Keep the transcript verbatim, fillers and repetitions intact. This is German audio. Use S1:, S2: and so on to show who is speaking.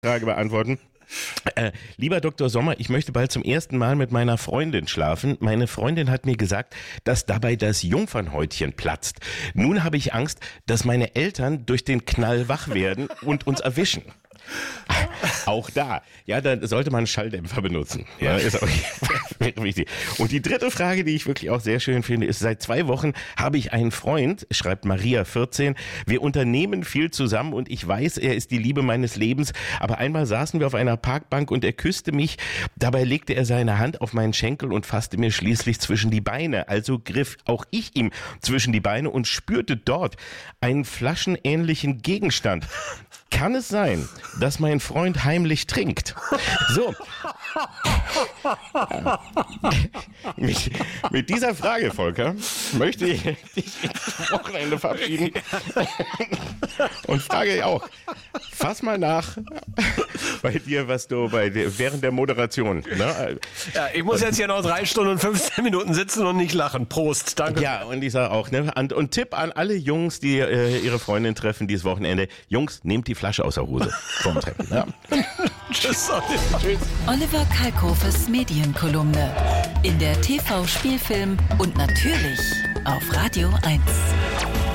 S1: Frage beantworten. Äh, lieber Doktor Sommer, ich möchte bald zum ersten Mal mit meiner Freundin schlafen. Meine Freundin hat mir gesagt, dass dabei das Jungfernhäutchen platzt. Nun habe ich Angst, dass meine Eltern durch den Knall wach werden und uns erwischen. Auch da, ja, da sollte man einen Schalldämpfer benutzen. Ja, ist auch wichtig. Und die dritte Frage, die ich wirklich auch sehr schön finde, ist: Seit zwei Wochen habe ich einen Freund, schreibt Maria vierzehn. Wir unternehmen viel zusammen und ich weiß, er ist die Liebe meines Lebens. Aber einmal saßen wir auf einer Parkbank und er küsste mich. Dabei legte er seine Hand auf meinen Schenkel und fasste mir schließlich zwischen die Beine. Also griff auch ich ihm zwischen die Beine und spürte dort einen flaschenähnlichen Gegenstand. Kann es sein, dass mein Freund heimlich trinkt? So. mit, mit dieser Frage, Volker, möchte ich dich ins Wochenende verabschieden. Und frage auch, fass mal nach bei dir, was du bei dir während der Moderation. Ne?
S2: Ja, ich muss jetzt hier noch drei Stunden und fünfzehn Minuten sitzen und nicht lachen. Prost, danke.
S1: Ja, und ich sage auch, ne? Und, und Tipp an alle Jungs, die äh, ihre Freundin treffen dieses Wochenende: Jungs, nehmt die Flasche aus der Hose vorm Treffen. Ja.
S2: Tschüss, Oliver. Tschüss.
S3: Oliver Kalkofes Medienkolumne in der T V, Spielfilm und natürlich auf Radio eins.